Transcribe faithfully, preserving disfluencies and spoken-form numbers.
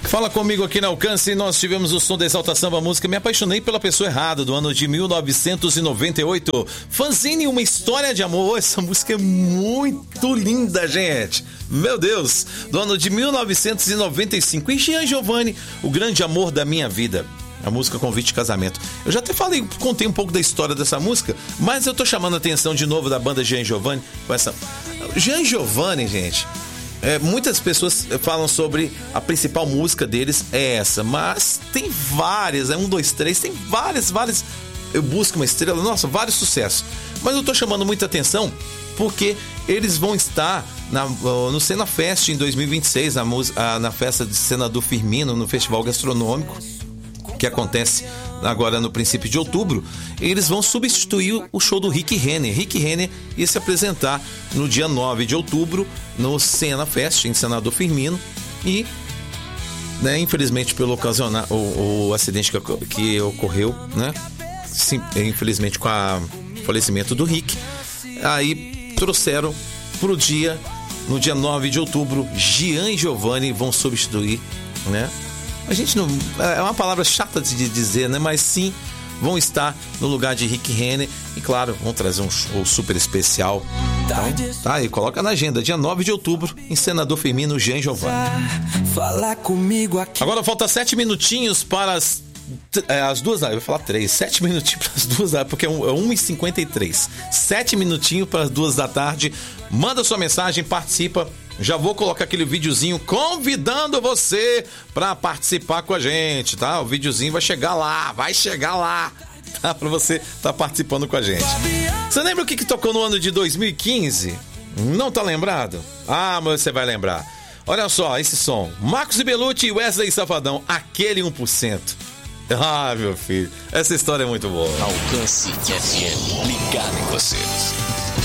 Fala comigo aqui na Alcance. Nós tivemos o som da Exalta Samba, música Me Apaixonei pela Pessoa Errada, do ano de mil novecentos e noventa e oito. Fanzine, Uma História de Amor. Essa música é muito linda, gente. Meu Deus. Do ano de mil novecentos e noventa e cinco. E Jean Giovanni, O Grande Amor da Minha Vida. A música Convite de Casamento. Eu já até falei, contei um pouco da história dessa música, mas eu tô chamando a atenção de novo da banda Jean Giovanni com essa. Jean Giovanni, gente. É, muitas pessoas falam sobre a principal música deles é essa, mas tem várias, é um, dois, três, tem várias, várias. Eu busco uma estrela, nossa, vários sucessos. Mas eu tô chamando muita atenção porque eles vão estar na, no Cena Fest em dois mil e vinte e seis, na, na festa de Senador Firmino, no Festival Gastronômico, que acontece agora no princípio de outubro. Eles vão substituir o show do Rick Renner. Rick Renner ia se apresentar no dia nove de outubro no Cena Fest, em Senador Firmino, e, né, infelizmente, pelo ocasionar o, o acidente que, que ocorreu, né, sim, infelizmente com o falecimento do Rick, aí trouxeram pro dia, no dia nove de outubro, Jean e Giovanni vão substituir, né? A gente não. É uma palavra chata de dizer, né? Mas sim, vão estar no lugar de Rick Renner. E claro, vão trazer um show super especial. Então, tá, e coloca na agenda, dia nove de outubro, em Senador Firmino, Jean Giovanni. Agora falta sete minutinhos para as, é, as duas. Eu vou falar três. Sete minutinhos para as duas, porque é uma e cinquenta e três. Sete minutinhos para as duas da tarde. Manda sua mensagem, participa. Já vou colocar aquele videozinho convidando você para participar com a gente, tá? O videozinho vai chegar lá, vai chegar lá, tá? Para você estar tá participando com a gente. Você lembra o que, que tocou no ano de dois mil e quinze? Não tá lembrado? Ah, mas você vai lembrar. Olha só esse som. Marcos Belucci e Wesley Safadão, Aquele um por cento. Ah, meu filho, essa história é muito boa. Alcance F M, ligado em você.